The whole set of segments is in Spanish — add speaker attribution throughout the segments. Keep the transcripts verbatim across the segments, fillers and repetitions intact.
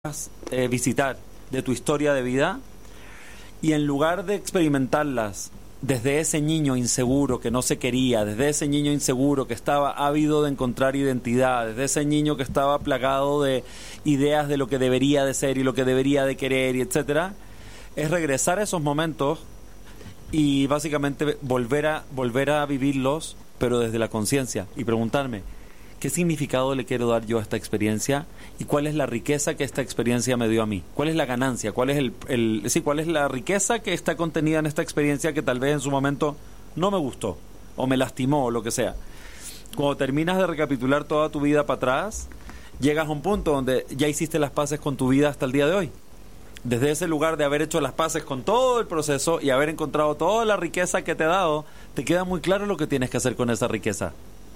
Speaker 1: Eh, visitar de tu historia de vida, y en lugar de experimentarlas desde ese niño inseguro que no se quería, desde ese niño inseguro que estaba ávido de encontrar identidad, desde ese niño que estaba plagado de ideas de lo que debería de ser y lo que debería de querer y etcétera, es regresar a esos momentos y básicamente volver a volver a vivirlos, pero desde la conciencia, y preguntarme ¿qué significado le quiero dar yo a esta experiencia? ¿Y cuál es la riqueza que esta experiencia me dio a mí? ¿Cuál es la ganancia? ¿Cuál es el, el sí, cuál es la riqueza que está contenida en esta experiencia que tal vez en su momento no me gustó o me lastimó o lo que sea? Cuando terminas de recapitular toda tu vida para atrás, llegas a un punto donde ya hiciste las paces con tu vida hasta el día de hoy. Desde ese lugar de haber hecho las paces con todo el proceso y haber encontrado toda la riqueza que te ha dado, te queda muy claro lo que tienes que hacer con esa riqueza.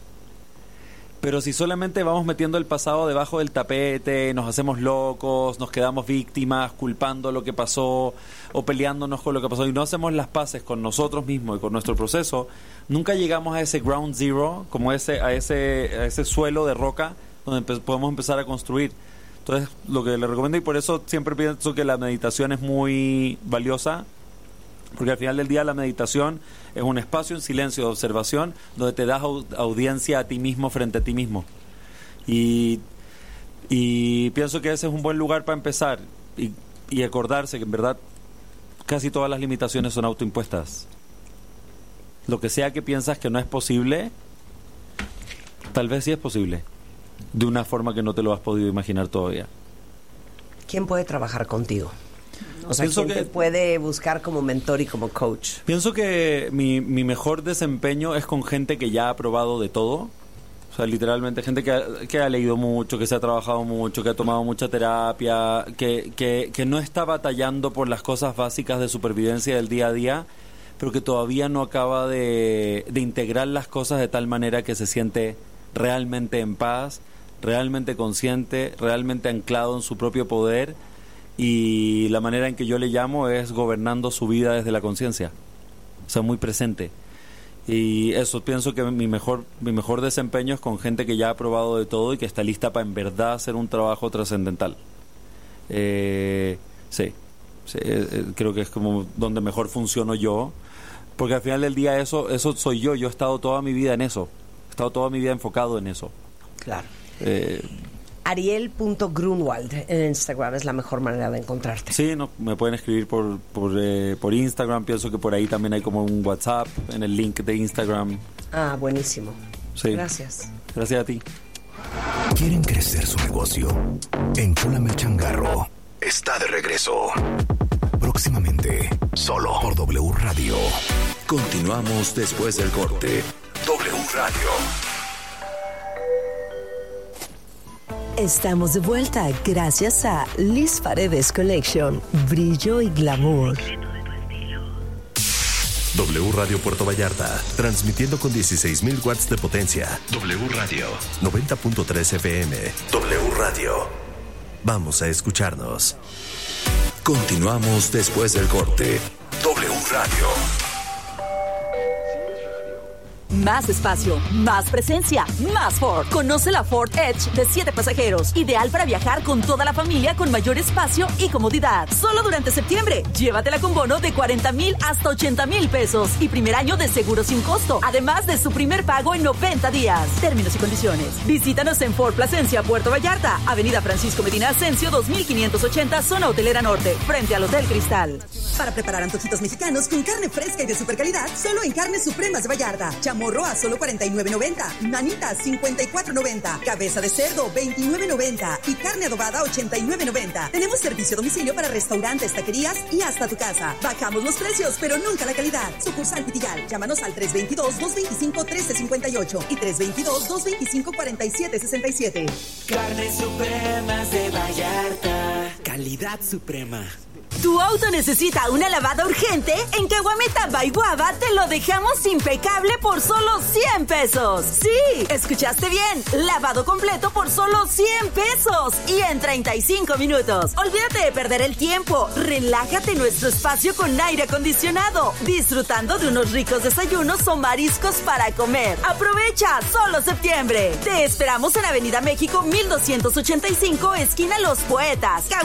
Speaker 1: Pero si solamente vamos metiendo el pasado debajo del tapete, nos hacemos locos, nos quedamos víctimas, culpando lo que pasó o peleándonos con lo que pasó y no hacemos las paces con nosotros mismos y con nuestro proceso, nunca llegamos a ese ground zero, como ese a ese a ese suelo de roca donde empe- podemos empezar a construir. Entonces, lo que le recomiendo, y por eso siempre pienso que la meditación es muy valiosa, porque al final del día la meditación es un espacio en silencio de observación donde te das au- audiencia a ti mismo frente a ti mismo. Y, y pienso que ese es un buen lugar para empezar y, y acordarse que en verdad casi todas las limitaciones son autoimpuestas. Lo que sea que piensas que no es posible, tal vez sí es posible, de una forma que no te lo has podido imaginar todavía.
Speaker 2: ¿Quién puede trabajar contigo? O sea,
Speaker 1: Pienso
Speaker 2: ¿quién
Speaker 1: que-
Speaker 2: te puede buscar como mentor y como coach?
Speaker 1: Pienso que mi, mi mejor desempeño es con gente que ya ha probado de todo. O sea, literalmente gente que ha, que ha leído mucho, que se ha trabajado mucho, que ha tomado mucha terapia, que, que, que no está batallando por las cosas básicas de supervivencia del día a día, pero que todavía no acaba de, de integrar las cosas de tal manera que se siente realmente en paz, realmente consciente, realmente anclado en su propio poder. Y la manera en que yo le llamo es gobernando su vida desde la conciencia, o sea, muy presente. Y eso, pienso que mi mejor mi mejor desempeño es con gente que ya ha probado de todo y que está lista para en verdad hacer un trabajo trascendental. Eh, sí, sí eh, eh, creo que es como donde mejor funciono yo, porque al final del día eso eso soy yo. Yo he estado toda mi vida en eso, he estado toda mi vida enfocado en eso.
Speaker 2: Claro.
Speaker 1: Eh,
Speaker 2: Ariel punto Grunwald en Instagram es la mejor manera de encontrarte.
Speaker 1: Sí, no, me pueden escribir por por, eh, por Instagram. Pienso que por ahí también hay como un WhatsApp en el link de Instagram.
Speaker 2: Ah, buenísimo.
Speaker 1: Sí.
Speaker 2: Gracias.
Speaker 1: Gracias a ti.
Speaker 3: ¿Quieren crecer su negocio? Enchúlame el changarro. Está de regreso. Próximamente, solo por W Radio. Continuamos después del corte. W Radio.
Speaker 4: Estamos de vuelta gracias a Liz Paredes Collection, brillo y glamour.
Speaker 3: W Radio Puerto Vallarta, transmitiendo con dieciséis mil watts de potencia. W Radio, noventa punto tres F M. W Radio. Vamos a escucharnos. Continuamos después del corte. W Radio.
Speaker 5: Más espacio, más presencia, más Ford. Conoce la Ford Edge de siete pasajeros. Ideal para viajar con toda la familia con mayor espacio y comodidad. Solo durante septiembre. Llévatela con bono de cuarenta mil hasta ochenta mil pesos. Y primer año de seguro sin costo. Además de su primer pago en noventa días. Términos y condiciones. Visítanos en Ford Plasencia, Puerto Vallarta. Avenida Francisco Medina Ascencio, dos mil quinientos ochenta, Zona Hotelera Norte. Frente al Hotel Cristal.
Speaker 6: Para preparar antojitos mexicanos con carne fresca y de super calidad, solo en Carnes Supremas de Vallarta. Chamorro a solo cuarenta y nueve noventa, manitas cincuenta y cuatro noventa, cabeza de cerdo veintinueve noventa y carne adobada ochenta y nueve noventa. Tenemos servicio a domicilio para restaurantes, taquerías y hasta tu casa. Bajamos los precios, pero nunca la calidad. Sucursal Pitigal. Llámanos al tres dos dos, dos dos cinco, uno tres cinco ocho y tres dos dos, dos dos cinco, cuatro siete seis siete.
Speaker 7: Carnes Supremas de Vallarta. Calidad suprema.
Speaker 5: ¿Tu auto necesita una lavada urgente? En Caguamita by Guava te lo dejamos impecable por solo cien pesos. Sí, escuchaste bien. Lavado completo por solo cien pesos y en treinta y cinco minutos. Olvídate de perder el tiempo. Relájate en nuestro espacio con aire acondicionado, disfrutando de unos ricos desayunos o mariscos para comer. Aprovecha, solo septiembre. Te esperamos en Avenida México mil doscientos ochenta y cinco, esquina Los Poetas.